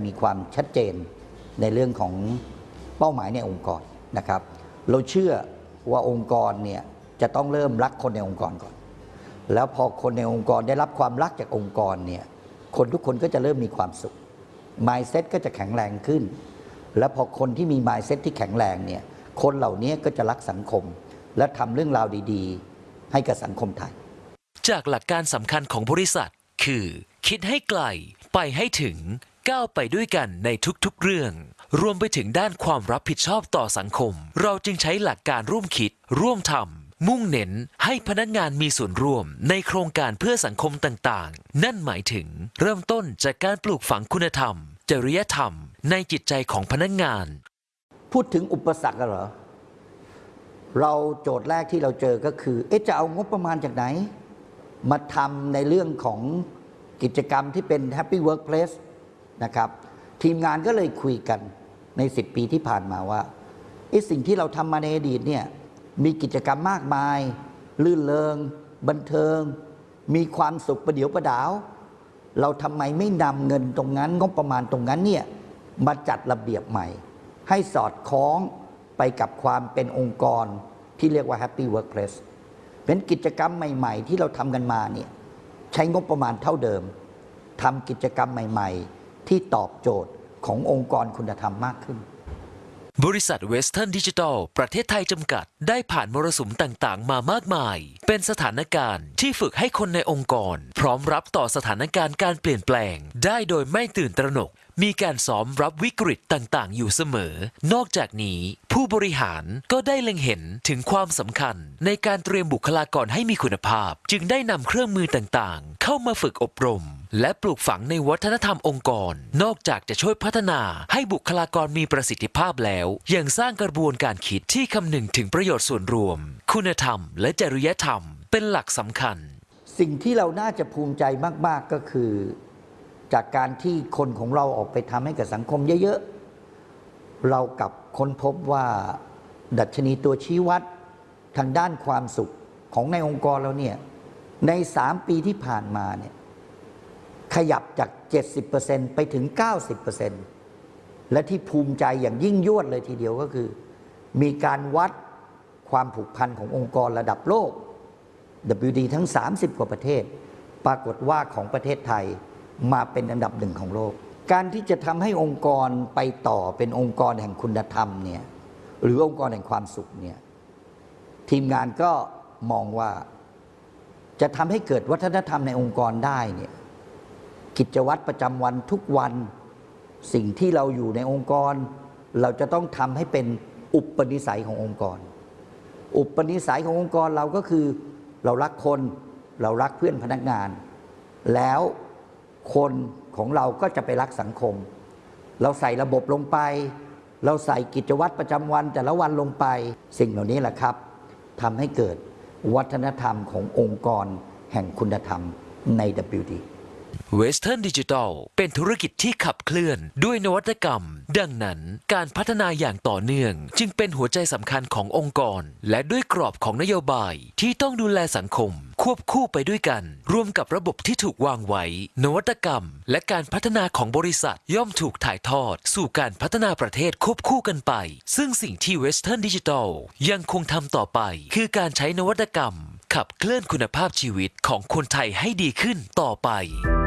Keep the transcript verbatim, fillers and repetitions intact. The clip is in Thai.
มีความชัดเจนในเรื่องของเป้าหมายในองค์กรนะครับเราเชื่อว่าองค์กรเนี่ยจะต้องเริ่มรักคนในองค์กรก่อนแล้วพอคนในองค์กรได้รับความรักจากองค์กรเนี่ยคนทุกคนก็จะเริ่มมีความสุข mindset ก็จะแข็งแรงขึ้นและพอคนที่มี mindset ที่แข็งแรงเนี่ยคนเหล่านี้ก็จะรักสังคมและทำเรื่องราวดีๆให้กับสังคมไทยจากหลักการสำคัญของบริษัทคือคิดให้ไกลไปให้ถึงก้าวไปด้วยกันในทุกๆเรื่องรวมไปถึงด้านความรับผิดชอบต่อสังคมเราจึงใช้หลักการร่วมคิดร่วมทำมุ่งเน้นให้พนักงานมีส่วนร่วมในโครงการเพื่อสังคมต่างๆนั่นหมายถึงเริ่มต้นจากการปลูกฝังคุณธรรมจริยธรรมในจิตใจของพนักงานพูดถึงอุปสรรคเหรอเราโจทย์แรกที่เราเจอก็คือเอ๊ะจะเอางบประมาณจากไหนมาทำในเรื่องของกิจกรรมที่เป็น Happy Workplace นะครับทีมงานก็เลยคุยกันในสิบปีที่ผ่านมาว่าไอ้สิ่งที่เราทำมาในอดีตเนี่ยมีกิจกรรมมากมายลื่นเริงบันเทิงมีความสุขประเดี๋ยวประดาวเราทำไมไม่นำเงินตรงนั้นงบประมาณตรงนั้นเนี่ยมาจัดระเบียบใหม่ให้สอดคล้องไปกับความเป็นองค์กรที่เรียกว่า Happy Workplace เป็นกิจกรรมใหม่ๆที่เราทำกันมาเนี่ยใช้งบประมาณเท่าเดิมทำกิจกรรมใหม่ๆที่ตอบโจทย์ขององค์กรคุณธรรมมากขึ้นบริษัทเวสเทิร์นดิจิทัลประเทศไทยจำกัดได้ผ่านมรสุมต่างๆมามากมายเป็นสถานการณ์ที่ฝึกให้คนในองค์กรพร้อมรับต่อสถานการณ์การเปลี่ยนแปลงได้โดยไม่ตื่นตระหนกมีการซ้อมรับวิกฤตต่างๆอยู่เสมอนอกจากนี้ผู้บริหารก็ได้เล็งเห็นถึงความสำคัญในการเตรียมบุคลากรให้มีคุณภาพจึงได้นำเครื่องมือต่างๆเข้ามาฝึกอบรมและปลูกฝังในวัฒนธรรมองค์กรนอกจากจะช่วยพัฒนาให้บุคลากรมีประสิทธิภาพแล้วยังสร้างกระบวนการคิดที่คำนึงถึงประโยชน์ส่วนรวมคุณธรรมและจริยธรรมเป็นหลักสำคัญสิ่งที่เราน่าจะภูมิใจมากๆก็คือจากการที่คนของเราออกไปทำให้กับสังคมเยอะๆเรากลับค้นพบว่าดัชนีตัวชี้วัดทางด้านความสุขของในองค์กรเราเนี่ยในสามปีที่ผ่านมาเนี่ยขยับจาก เจ็ดสิบเปอร์เซ็นต์ ไปถึง เก้าสิบเปอร์เซ็นต์ และที่ภูมิใจอย่างยิ่งยวดเลยทีเดียวก็คือมีการวัดความผูกพันขององค์กรระดับโลก ดับเบิลยู ดี ทั้งสามสิบกว่าประเทศปรากฏว่าของประเทศไทยมาเป็นอันดับหนึ่งของโลกการที่จะทำให้องค์กรไปต่อเป็นองค์กรแห่งคุณธรรมเนี่ยหรือองค์กรแห่งความสุขเนี่ยทีมงานก็มองว่าจะทำให้เกิดวัฒนธรรมในองค์กรได้เนี่ยกิจวัตรประจำวันทุกวันสิ่งที่เราอยู่ในองค์กรเราจะต้องทำให้เป็นอุปนิสัยขององค์กรอุปนิสัยขององค์กรเราก็คือเรารักคนเรารักเพื่อนพนักงานแล้วคนของเราก็จะไปรักสังคมเราใส่ระบบลงไปเราใส่กิจวัตรประจำวันแต่ละวันลงไปสิ่งเหล่านี้แหละครับทำให้เกิดวัฒนธรรมขององค์กรแห่งคุณธรรมใน ดับเบิลยู ดี Western Digital เป็นธุรกิจที่ขับเคลื่อนด้วยนวัตกรรมดังนั้นการพัฒนาอย่างต่อเนื่องจึงเป็นหัวใจสำคัญขององค์กรและด้วยกรอบของนโยบายที่ต้องดูแลสังคมควบคู่ไปด้วยกันรวมกับระบบที่ถูกวางไว้นวัตกรรมและการพัฒนาของบริษัทย่อมถูกถ่ายทอดสู่การพัฒนาประเทศควบคู่กันไปซึ่งสิ่งที่ Western Digital ยังคงทำต่อไปคือการใช้นวัตกรรมขับเคลื่อนคุณภาพชีวิตของคนไทยให้ดีขึ้นต่อไป